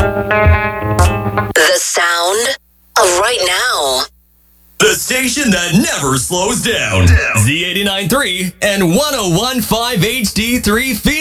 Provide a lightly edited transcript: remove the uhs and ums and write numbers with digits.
The sound of right now. The station that never slows down. Z89.3 and 101.5 HD3 Phoenix.